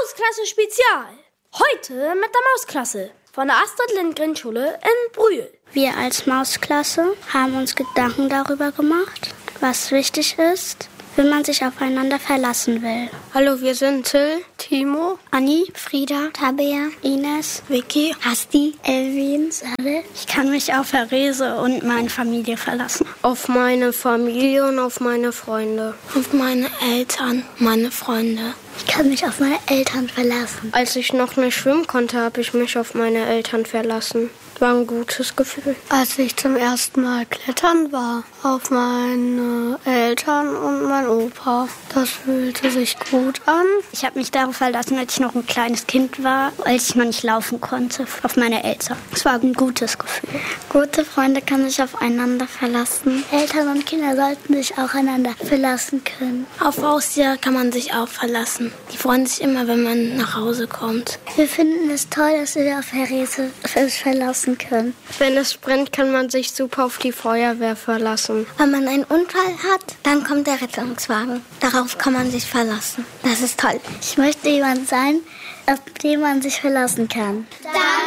Mausklasse Spezial. Heute mit der Mausklasse von der Astrid-Lindgren-Schule in Brühl. Wir als Mausklasse haben uns Gedanken darüber gemacht, was wichtig ist, wenn man sich aufeinander verlassen will. Hallo, wir sind Till, Timo, Anni, Frieda, Tabea, Ines, Vicky, Hasti, Elvin, Sarah. Ich kann mich auf Therese und meine Familie verlassen. Auf meine Familie und auf meine Freunde. Auf meine Eltern, meine Freunde. Ich kann mich auf meine Eltern verlassen. Als ich noch nicht schwimmen konnte, habe ich mich auf meine Eltern verlassen. War ein gutes Gefühl. Als ich zum ersten Mal klettern war, auf meine Eltern und mein Opa. Das fühlte sich gut an. Ich habe mich darauf verlassen, als ich noch ein kleines Kind war, als ich noch nicht laufen konnte, auf meine Eltern. Es war ein gutes Gefühl. Gute Freunde kann sich aufeinander verlassen. Eltern und Kinder sollten sich aufeinander verlassen können. Auf Haustiere kann man sich auch verlassen. Die freuen sich immer, wenn man nach Hause kommt. Wir finden es toll, dass wir auf Therese verlassen können. Wenn es brennt, kann man sich super auf die Feuerwehr verlassen. Wenn man einen Unfall hat, dann kommt der Rettungswagen. Darauf kann man sich verlassen. Das ist toll. Ich möchte jemand sein, auf den man sich verlassen kann.